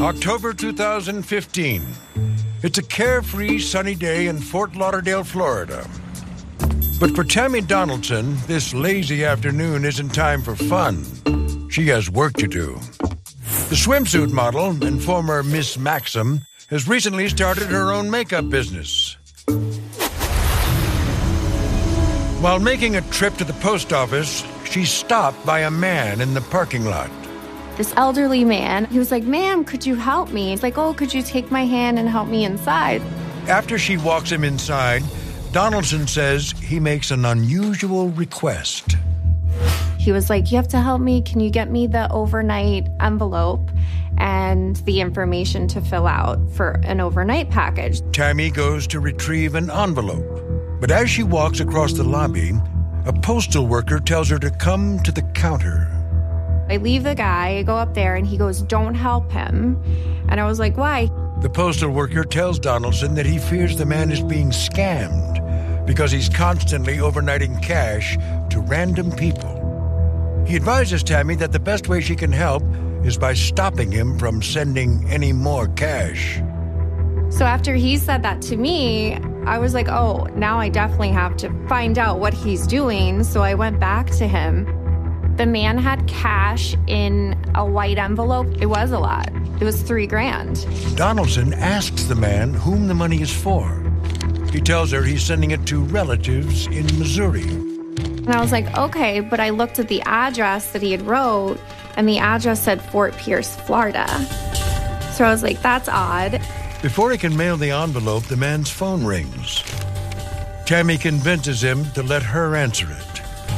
October 2015. It's a carefree, sunny day in Fort Lauderdale, Florida. But for Tammy Donaldson, this lazy afternoon isn't time for fun. She has work to do. The swimsuit model and former Miss Maxim has recently started her own makeup business. While making a trip to the post office, she's stopped by a man in the parking lot. This elderly man, he was like, "Ma'am, could you help me?" He's like, "Oh, could you take my hand and help me inside?" After she walks him inside, Donaldson says he makes an unusual request. He was like, "You have to help me. Can you get me the overnight envelope and the information to fill out for an overnight package?" Tammy goes to retrieve an envelope. But as she walks across the lobby, a postal worker tells her to come to the counter. I leave the guy, I go up there, and he goes, "Don't help him." And I was like, "Why?" The postal worker tells Donaldson that he fears the man is being scammed because he's constantly overnighting cash to random people. He advises Tammy that the best way she can help is by stopping him from sending any more cash. So after he said that to me, I was like, oh, now I definitely have to find out what he's doing. So I went back to him. The man had cash in a white envelope. It was a lot. It was $3,000. Donaldson asks the man whom the money is for. He tells her he's sending it to relatives in Missouri. And I was like, okay, but I looked at the address that he had wrote, and the address said Fort Pierce, Florida. So I was like, that's odd. Before he can mail the envelope, the man's phone rings. Tammy convinces him to let her answer it.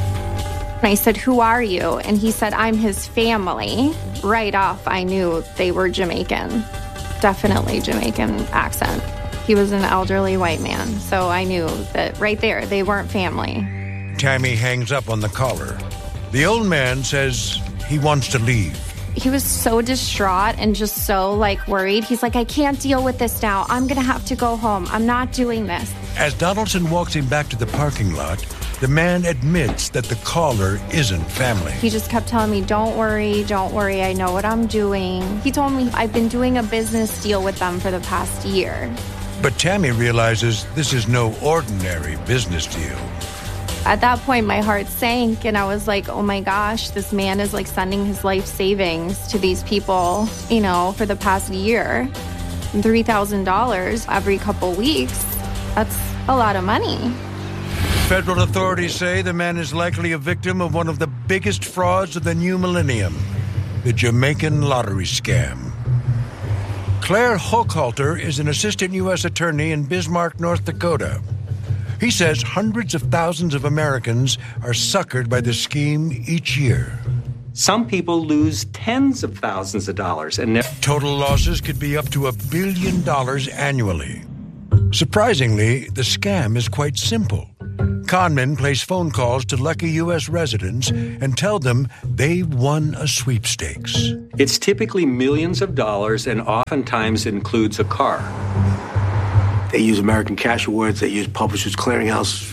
And I said, "Who are you?" And he said, "I'm his family." Right off, I knew they were Jamaican. Definitely Jamaican accent. He was an elderly white man, so I knew that right there, they weren't family. Tammy hangs up on the caller. The old man says he wants to leave. He was so distraught and just so, worried. He's like, "I can't deal with this now. I'm going to have to go home. I'm not doing this." As Donaldson walks him back to the parking lot, the man admits that the caller isn't family. He just kept telling me, don't worry, I know what I'm doing. He told me I've been doing a business deal with them for the past year. But Tammy realizes this is no ordinary business deal. At that point, my heart sank, and I was like, oh my gosh, this man is sending his life savings to these people, for the past year. And $3,000 every couple weeks, that's a lot of money. Federal authorities say the man is likely a victim of one of the biggest frauds of the new millennium, the Jamaican lottery scam. Claire Hochhalter is an assistant U.S. attorney in Bismarck, North Dakota. He says hundreds of thousands of Americans are suckered by the scheme each year. Some people lose tens of thousands of dollars. And total losses could be up to $1 billion annually. Surprisingly, the scam is quite simple. Conmen place phone calls to lucky U.S. residents and tell them they've won a sweepstakes. It's typically millions of dollars and oftentimes includes a car. They use American Cash Awards, they use Publishers Clearinghouse,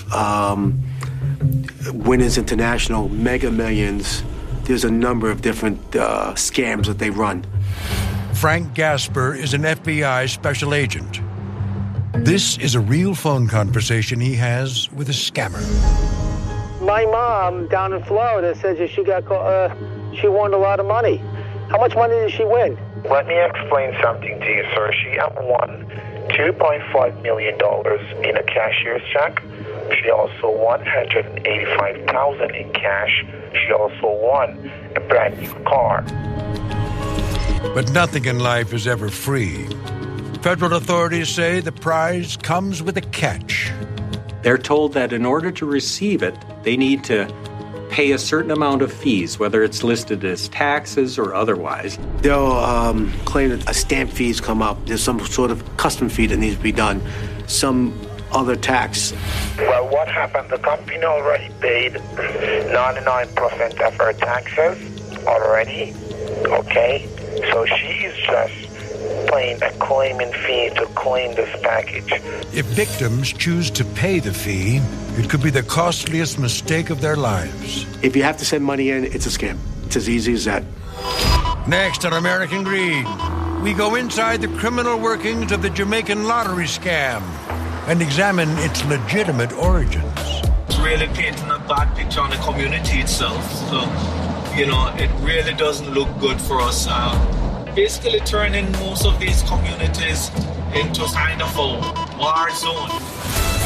Winners International, Mega Millions. There's a number of different scams that they run. Frank Gasper is an FBI special agent. This is a real phone conversation he has with a scammer. My mom down in Florida says that she won a lot of money. How much money did she win? Let me explain something to you, sir. She won $2.5 million in a cashier's check. She also won $185,000 in cash. She also won a brand new car. But nothing in life is ever free. Federal authorities say the prize comes with a catch. They're told that in order to receive it, they need to pay a certain amount of fees, whether it's listed as taxes or otherwise. They'll claim that a stamp fees come up. There's some sort of custom fee that needs to be done. Some other tax. Well, what happened? The company already paid 99% of her taxes already. Okay? So she is just paying a claiming fee to claim this package. If victims choose to pay the fee, it could be the costliest mistake of their lives. If you have to send money in, it's a scam. It's as easy as that. Next on American Greed, we go inside the criminal workings of the Jamaican lottery scam and examine its legitimate origins. It's really painting a bad picture on the community itself. So, it really doesn't look good for us. Basically turning most of these communities into kind of a war zone.